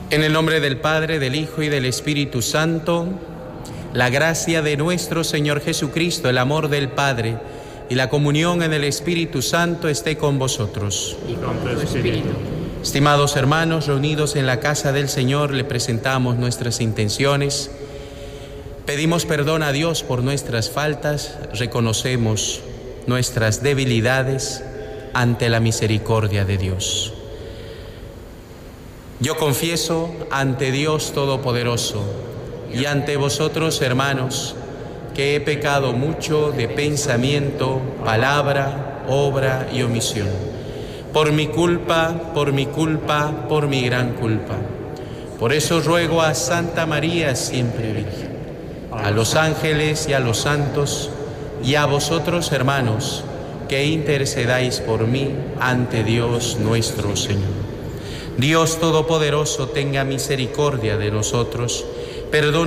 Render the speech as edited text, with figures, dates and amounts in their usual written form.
En el nombre del Padre, del Hijo y del Espíritu Santo, la gracia de nuestro Señor Jesucristo, el amor del Padre y la comunión en el Espíritu Santo esté con vosotros. Y con tu espíritu. Estimados hermanos, reunidos en la casa del Señor, le presentamos nuestras intenciones. Pedimos perdón a Dios por nuestras faltas, reconocemos nuestras debilidades ante la misericordia de Dios. Yo confieso ante Dios Todopoderoso y ante vosotros, hermanos, que he pecado mucho de pensamiento, palabra, obra y omisión. Por mi culpa, por mi gran culpa. Por eso ruego a Santa María, siempre Virgen, a los ángeles y a los santos, y a vosotros, hermanos, que intercedáis por mí ante Dios nuestro Señor. Dios Todopoderoso tenga misericordia de nosotros, perdone